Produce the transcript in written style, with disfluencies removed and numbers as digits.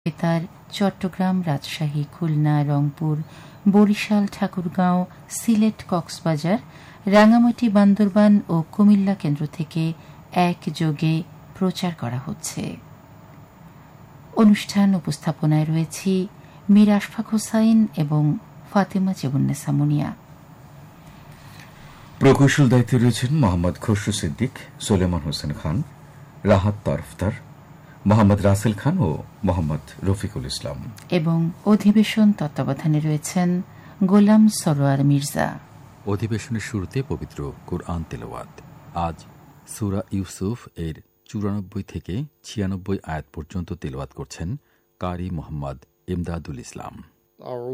তার চট্টগ্রাম, রাজশাহী, খুলনা, রংপুর, বরিশাল, ঠাকুরগাঁও, সিলেট, কক্সবাজার, রাঙামাটি, বান্দরবান ও কুমিল্লা কেন্দ্র থেকে একযোগে প্রচার করা হচ্ছে। অনুষ্ঠান উপস্থাপনায় রয়েছি মীর আশফাক হোসাইন এবং ফাতেমা জেবুন্নেসা মুনিয়া। প্রকৌশল দায়িত্বে রয়েছেন মোহাম্মদ খসরু সিদ্দিক, সোলেমান হোসেন খান, রাহাত তরফদার, মোহাম্মদ রাসেল খান ও মোহাম্মদ রফিকুল ইসলাম। এবং অধিবেশন তত্ত্বাবধানে রয়েছেন গোলাম সরোয়ার মির্জা। অধিবেশনের শুরুতে পবিত্র কুরআন তেলাওয়াত। আজ সূরা ইউসুফ এর 94 থেকে 96 আয়াত পর্যন্ত তেলাওয়াত করছেন কারি মোহাম্মদ ইমদাদুল ইসলাম।